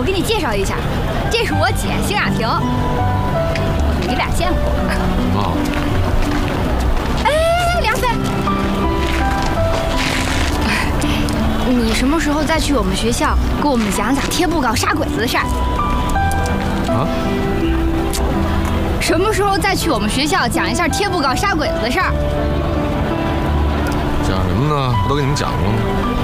给你介绍一下，这是我姐邢雅婷，你俩见过？ 哦。 哎，梁飞，你什么时候再去我们学校，给我们讲讲贴布告杀鬼子的事儿？ 啊？ 什么时候再去我们学校讲一下贴布告杀鬼子的事儿？ 讲什么呢？不都跟你们讲过吗？